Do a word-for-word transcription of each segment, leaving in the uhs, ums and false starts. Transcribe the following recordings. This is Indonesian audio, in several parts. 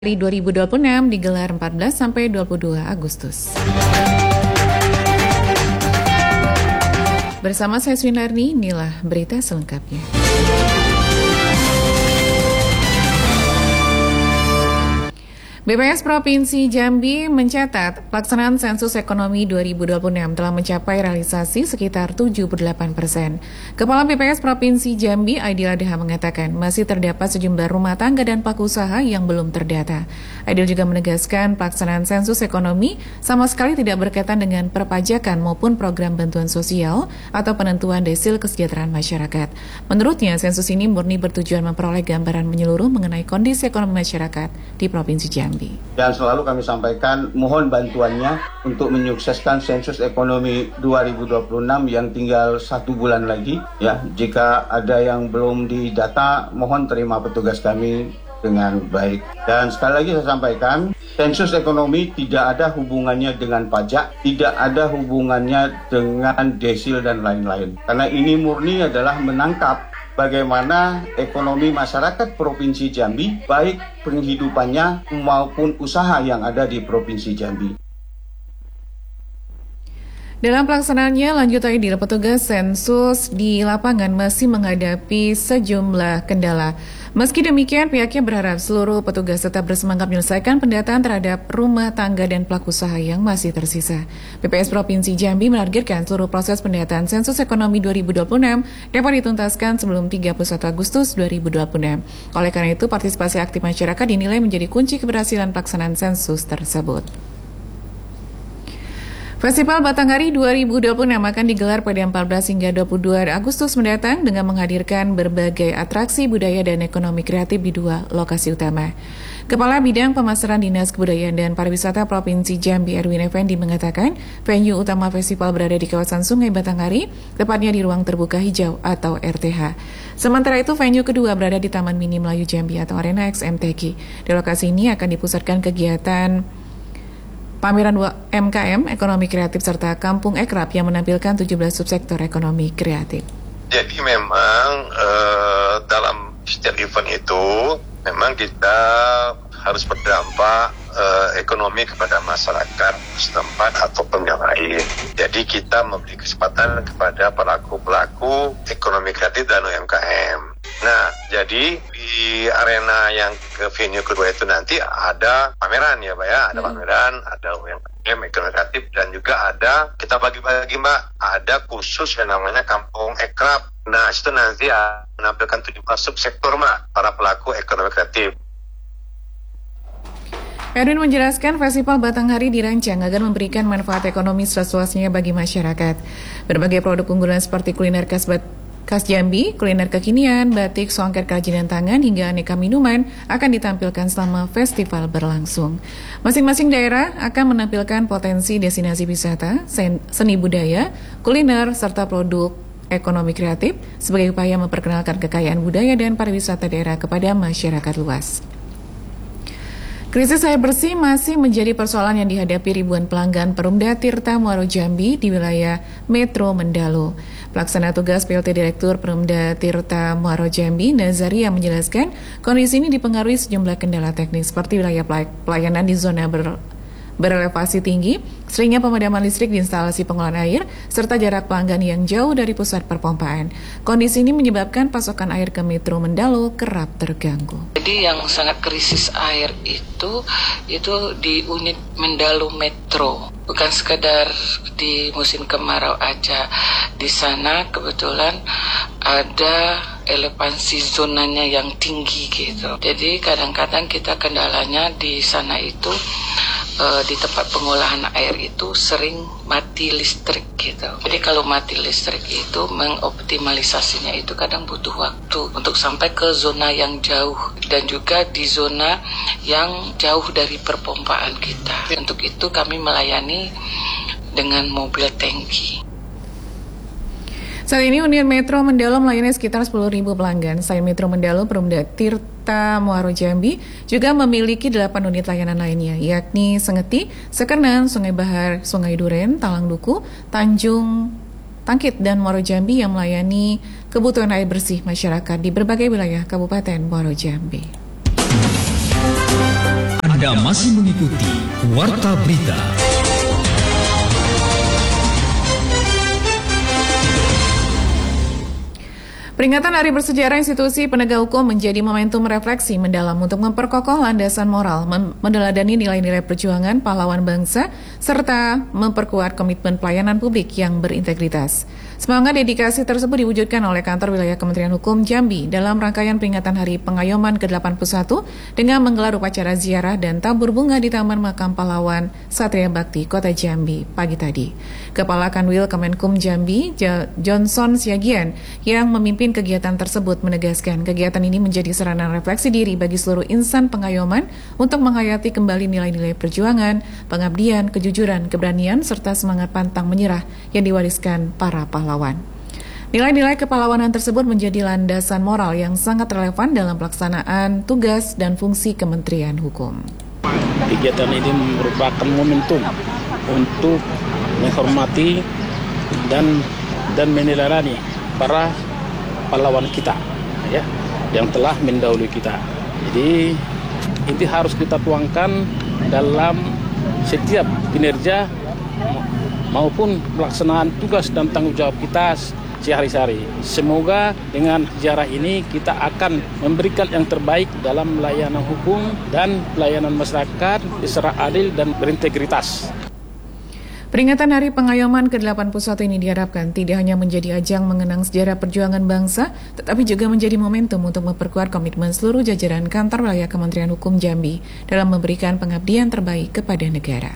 dua ribu dua puluh enam digelar empat belas sampai dua puluh dua Agustus. Bersama saya Swinarni, inilah berita selengkapnya. B P S Provinsi Jambi mencatat pelaksanaan sensus ekonomi dua ribu dua puluh enam telah mencapai realisasi sekitar tujuh puluh delapan persen. Kepala B P S Provinsi Jambi, Aidil Adha, mengatakan masih terdapat sejumlah rumah tangga dan pelaku usaha yang belum terdata. Aidil juga menegaskan pelaksanaan sensus ekonomi sama sekali tidak berkaitan dengan perpajakan maupun program bantuan sosial atau penentuan desil kesejahteraan masyarakat. Menurutnya, sensus ini murni bertujuan memperoleh gambaran menyeluruh mengenai kondisi ekonomi masyarakat di Provinsi Jambi. Dan selalu kami sampaikan mohon bantuannya untuk menyukseskan sensus ekonomi dua ribu dua puluh enam yang tinggal satu bulan lagi. Ya, jika ada yang belum didata, mohon terima petugas kami dengan baik. Dan sekali lagi saya sampaikan, sensus ekonomi tidak ada hubungannya dengan pajak, tidak ada hubungannya dengan desil dan lain-lain. Karena ini murni adalah menangkap bagaimana ekonomi masyarakat Provinsi Jambi, baik penghidupannya maupun usaha yang ada di Provinsi Jambi. Dalam pelaksanaannya, lanjut Aidil, petugas sensus di lapangan masih menghadapi sejumlah kendala. Meski demikian, pihaknya berharap seluruh petugas tetap bersemangat menyelesaikan pendataan terhadap rumah tangga dan pelaku usaha yang masih tersisa. B P S Provinsi Jambi menargetkan seluruh proses pendataan sensus ekonomi dua ribu dua puluh enam dapat dituntaskan sebelum tiga puluh satu Agustus dua ribu dua puluh enam. Oleh karena itu, partisipasi aktif masyarakat dinilai menjadi kunci keberhasilan pelaksanaan sensus tersebut. Festival Batanghari dua ribu dua puluh enam akan digelar pada empat belas hingga dua puluh dua Agustus mendatang dengan menghadirkan berbagai atraksi budaya dan ekonomi kreatif di dua lokasi utama. Kepala Bidang Pemasaran Dinas Kebudayaan dan Pariwisata Provinsi Jambi, Erwin Effendi, mengatakan venue utama festival berada di kawasan Sungai Batanghari, tepatnya di ruang terbuka hijau atau R T H. Sementara itu, venue kedua berada di Taman Mini Melayu Jambi atau Arena X M T Q. Di lokasi ini akan dipusatkan kegiatan pameran M K M, ekonomi kreatif, serta Kampung Ekrab yang menampilkan tujuh belas subsektor ekonomi kreatif. Jadi memang eh, dalam setiap event itu memang kita harus berdampak eh, ekonomi kepada masyarakat setempat ataupun yang lain. Jadi kita memberi kesempatan kepada pelaku-pelaku ekonomi kreatif dan U M K M. Nah, jadi di arena yang ke venue kedua itu nanti ada pameran ya Mbak ya, ada pameran, ada U M K M, ekonomi kreatif, dan juga ada, kita bagi-bagi Mbak, ada khusus yang namanya Kampung Ekrab. Nah, itu nanti menampilkan tujuh belas subsektor Mbak, para pelaku ekonomi kreatif. Erwin menjelaskan festival Batanghari dirancang agar memberikan manfaat ekonomi seluas-luasnya bagi masyarakat. Berbagai produk unggulan seperti kuliner khas bat Khas Jambi, kuliner kekinian, batik, songket kerajinan tangan, hingga aneka minuman akan ditampilkan selama festival berlangsung. Masing-masing daerah akan menampilkan potensi destinasi wisata, seni budaya, kuliner, serta produk ekonomi kreatif sebagai upaya memperkenalkan kekayaan budaya dan pariwisata daerah kepada masyarakat luas. Krisis air bersih masih menjadi persoalan yang dihadapi ribuan pelanggan Perumda Tirta Muaro Jambi di wilayah Metro Mendalo. Pelaksana tugas P L T Direktur Perumda Tirta Muaro Jambi, Nazaria, menjelaskan kondisi ini dipengaruhi sejumlah kendala teknis seperti wilayah pelayanan di zona ber berelevasi tinggi, seringnya pemadaman listrik di instalasi pengolahan air, serta jarak pelanggan yang jauh dari pusat perpompaan. Kondisi ini menyebabkan pasokan air ke Metro Mendalo kerap terganggu. Jadi yang sangat krisis air itu, itu di unit Mendalo Metro. Bukan sekedar di musim kemarau aja. Di sana kebetulan ada elevasi zonanya yang tinggi gitu. Jadi kadang-kadang kita kendalanya di sana itu, Uh, di tempat pengolahan air itu sering mati listrik gitu. Jadi kalau mati listrik itu mengoptimalisasinya itu kadang butuh waktu untuk sampai ke zona yang jauh dan juga di zona yang jauh dari perpompaan kita. Untuk itu kami melayani dengan mobil tangki. Saat ini unit Metro Mendalo melayani sekitar sepuluh ribu pelanggan. Selain Metro Mendalo, Perumda Tirta Muaro Jambi juga memiliki delapan unit layanan lainnya, yakni Sengeti, Sekernan, Sungai Bahar, Sungai Duren, Talang Duku, Tanjung Tangkit, dan Muaro Jambi yang melayani kebutuhan air bersih masyarakat di berbagai wilayah Kabupaten Muaro Jambi. Anda masih mengikuti Warta Berita. Peringatan Hari Bersejarah Institusi Penegak Hukum menjadi momentum refleksi mendalam untuk memperkokoh landasan moral, meneladani nilai-nilai perjuangan pahlawan bangsa, serta memperkuat komitmen pelayanan publik yang berintegritas. Semangat dedikasi tersebut diwujudkan oleh Kantor Wilayah Kementerian Hukum Jambi dalam rangkaian peringatan Hari Pengayoman ke delapan puluh satu dengan menggelar upacara ziarah dan tabur bunga di Taman Makam Pahlawan Satria Bakti, Kota Jambi pagi tadi. Kepala Kanwil Kemenkum Jambi, Johnson Siagian, yang memimpin kegiatan tersebut menegaskan kegiatan ini menjadi sarana refleksi diri bagi seluruh insan pengayoman untuk menghayati kembali nilai-nilai perjuangan, pengabdian, kejujuran, keberanian, serta semangat pantang menyerah yang diwariskan para pahlawan. Nilai-nilai kepahlawanan tersebut menjadi landasan moral yang sangat relevan dalam pelaksanaan tugas dan fungsi Kementerian Hukum. Kegiatan ini merupakan momentum untuk menghormati dan dan meneladani para pahlawan kita, ya, yang telah mendahului kita. Jadi ini harus kita tuangkan dalam setiap kinerja maupun pelaksanaan tugas dan tanggung jawab kita sehari-hari. Semoga dengan sejarah ini kita akan memberikan yang terbaik dalam pelayanan hukum dan pelayanan masyarakat secara adil dan berintegritas. Peringatan Hari Pengayoman ke delapan puluh satu ini diharapkan tidak hanya menjadi ajang mengenang sejarah perjuangan bangsa, tetapi juga menjadi momentum untuk memperkuat komitmen seluruh jajaran Kantor Wilayah Kementerian Hukum Jambi dalam memberikan pengabdian terbaik kepada negara.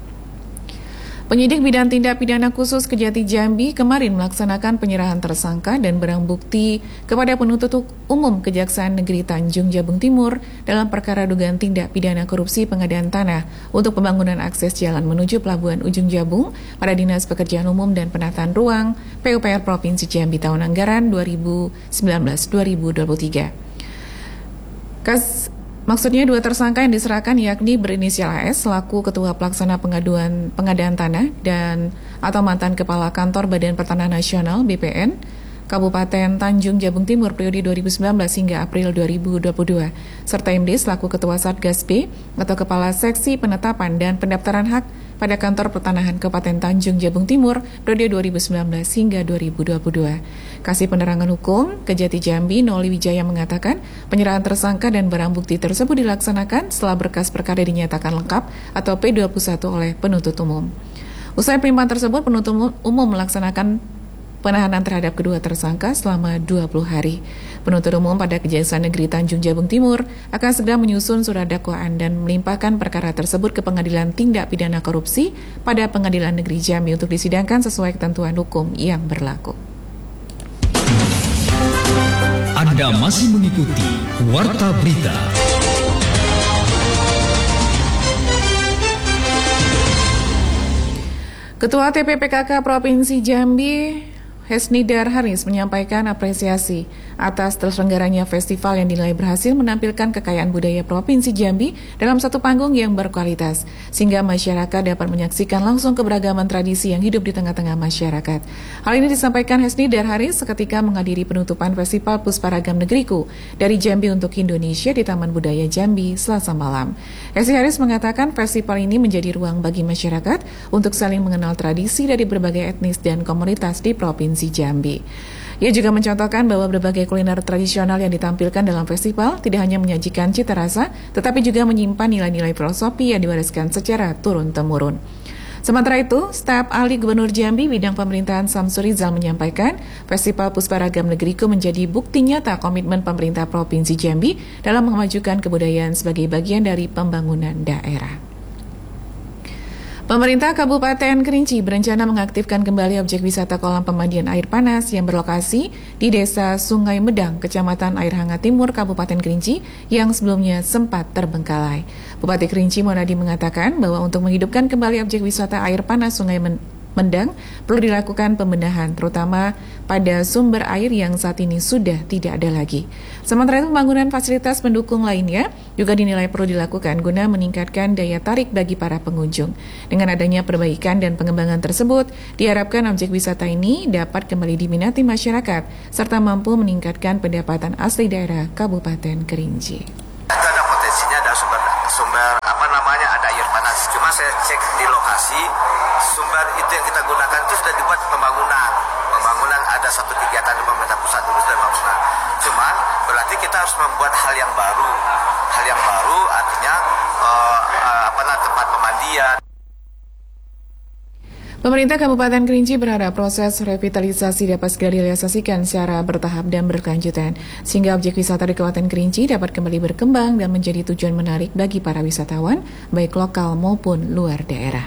Penyidik Bidang Tindak Pidana Khusus Kejati Jambi kemarin melaksanakan penyerahan tersangka dan barang bukti kepada penuntut umum Kejaksaan Negeri Tanjung Jabung Timur dalam perkara dugaan tindak pidana korupsi pengadaan tanah untuk pembangunan akses jalan menuju Pelabuhan Ujung Jabung pada Dinas Pekerjaan Umum dan Penataan Ruang P U P R Provinsi Jambi tahun anggaran dua ribu sembilan belas dua ribu dua puluh tiga. Kas Maksudnya dua tersangka yang diserahkan yakni berinisial A S selaku Ketua Pelaksana Pengaduan Pengadaan Tanah dan atau mantan Kepala Kantor Badan Pertanahan Nasional B P N Kabupaten Tanjung Jabung Timur periode dua ribu sembilan belas hingga April dua ribu dua puluh dua, serta M D selaku Ketua Satgas B atau Kepala Seksi Penetapan dan Pendaftaran Hak pada Kantor Pertanahan Kabupaten Tanjung Jabung Timur periode dua ribu sembilan belas hingga dua ribu dua puluh dua. Kasih Penerangan Hukum Kejati Jambi Noli Wijaya mengatakan penyerahan tersangka dan barang bukti tersebut dilaksanakan setelah berkas perkara dinyatakan lengkap atau P dua puluh satu oleh penuntut umum. Usai pelimpahan tersebut, penuntut umum melaksanakan penahanan terhadap kedua tersangka selama dua puluh hari. Penuntut umum pada Kejaksaan Negeri Tanjung Jabung Timur akan segera menyusun surat dakwaan dan melimpahkan perkara tersebut ke Pengadilan Tindak Pidana Korupsi pada Pengadilan Negeri Jambi untuk disidangkan sesuai ketentuan hukum yang berlaku. Anda masih mengikuti Warta Berita. Ketua T P P K K Provinsi Jambi Hesnidar Haris menyampaikan apresiasi atas terselenggaranya festival yang dinilai berhasil menampilkan kekayaan budaya Provinsi Jambi dalam satu panggung yang berkualitas, sehingga masyarakat dapat menyaksikan langsung keberagaman tradisi yang hidup di tengah-tengah masyarakat. Hal ini disampaikan Hesnidar Haris seketika menghadiri penutupan Festival Pusparagam Negeriku dari Jambi untuk Indonesia di Taman Budaya Jambi Selasa malam. Hesni Haris mengatakan festival ini menjadi ruang bagi masyarakat untuk saling mengenal tradisi dari berbagai etnis dan komunitas di Provinsi Jambi. Ia juga mencontohkan bahwa berbagai kuliner tradisional yang ditampilkan dalam festival tidak hanya menyajikan cita rasa, tetapi juga menyimpan nilai-nilai filosofi yang diwariskan secara turun-temurun. Sementara itu, staf ahli Gubernur Jambi bidang pemerintahan Samsur Rizal menyampaikan, Festival Pusparagam Negeriku menjadi bukti nyata komitmen pemerintah Provinsi Jambi dalam memajukan kebudayaan sebagai bagian dari pembangunan daerah. Pemerintah Kabupaten Kerinci berencana mengaktifkan kembali objek wisata kolam pemandian air panas yang berlokasi di Desa Sungai Medang, Kecamatan Air Hangat Timur, Kabupaten Kerinci yang sebelumnya sempat terbengkalai. Bupati Kerinci Monadi mengatakan bahwa untuk menghidupkan kembali objek wisata air panas Sungai Medang perlu dilakukan pembenahan, terutama pada sumber air yang saat ini sudah tidak ada lagi. Sementara itu, pembangunan fasilitas pendukung lainnya juga dinilai perlu dilakukan guna meningkatkan daya tarik bagi para pengunjung. Dengan adanya perbaikan dan pengembangan tersebut, diharapkan objek wisata ini dapat kembali diminati masyarakat serta mampu meningkatkan pendapatan asli daerah Kabupaten Kerinci. Itu ada potensinya, ada sumber sumber apa namanya ada air panas. Cuma saya cek di lokasi sumber itu yang kita gunakan itu sudah dibuat pembangunan. Pembangunan ada satu kegiatan di pemerintah pusat itu sudah pembangunan. Cuman berarti kita harus membuat hal yang baru. Hal yang baru artinya uh, uh, apa namanya tempat pemandian. Pemerintah Kabupaten Kerinci berharap proses revitalisasi dapat segera direalisasikan secara bertahap dan berkelanjutan, sehingga objek wisata di Kabupaten Kerinci dapat kembali berkembang dan menjadi tujuan menarik bagi para wisatawan, baik lokal maupun luar daerah.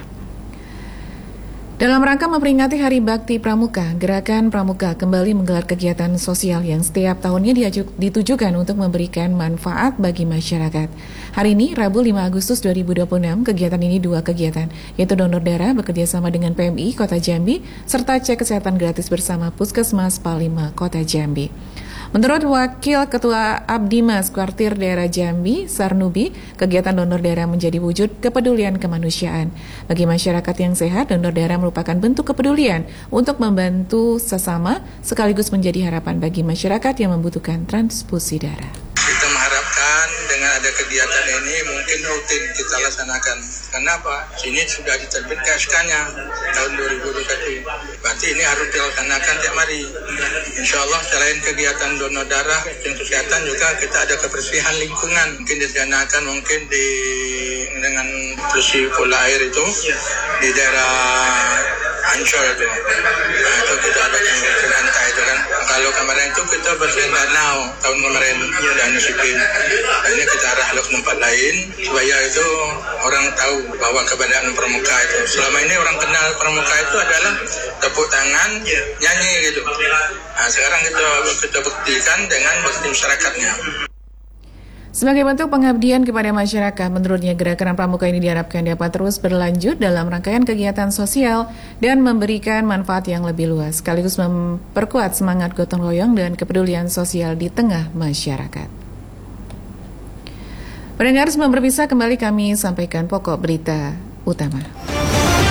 Dalam rangka memperingati Hari Bakti Pramuka, Gerakan Pramuka kembali menggelar kegiatan sosial yang setiap tahunnya diajuk, ditujukan untuk memberikan manfaat bagi masyarakat. Hari ini, Rabu lima Agustus dua ribu dua puluh enam, kegiatan ini dua kegiatan, yaitu donor darah bekerjasama dengan P M I Kota Jambi, serta cek kesehatan gratis bersama Puskesmas Palima Kota Jambi. Menurut Wakil Ketua Abdimas Kuartir Daerah Jambi, Sarnubi, kegiatan donor darah menjadi wujud kepedulian kemanusiaan. Bagi masyarakat yang sehat, donor darah merupakan bentuk kepedulian untuk membantu sesama, sekaligus menjadi harapan bagi masyarakat yang membutuhkan transfusi darah. Kita mengharapkan dengan ada kegiatan ini mungkin rutin kita laksanakan. Kenapa? Sini sudah diterbitkan S K-nya tahun dua ribu dua puluh satu. Berarti ini harus dilaksanakan tiap hari. Insya Allah selain kegiatan donor darah dan kesehatan juga kita ada kebersihan lingkungan. Mungkin direncanakan mungkin di dengan bersih pola air itu di daerah Ancol itu. Nah, itu kita ada yang di lantai itu kan. Kalau kemarin itu kita bersihin danau tahun kemarin danau sipin. Nah, ini kita arah ke tempat lain supaya itu orang tahu bahwa keberadaan pramuka itu. Selama ini orang kenal pramuka itu adalah tepuk tangan, nyanyi gitu. Nah, sekarang kita kita buktikan dengan bakti masyarakatnya. Sebagai bentuk pengabdian kepada masyarakat, menurutnya gerakan pramuka ini diharapkan dapat terus berlanjut dalam rangkaian kegiatan sosial dan memberikan manfaat yang lebih luas, sekaligus memperkuat semangat gotong royong dan kepedulian sosial di tengah masyarakat. Pendengar, sebelum berpisah kembali kami sampaikan pokok berita utama.